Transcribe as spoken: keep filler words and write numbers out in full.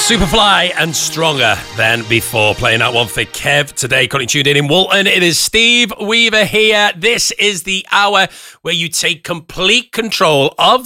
Superfly and Stronger Than Before, playing that one for Kev today. Currently tuned in in Walton, it is Steve Weaver here. This is the hour where you take complete control of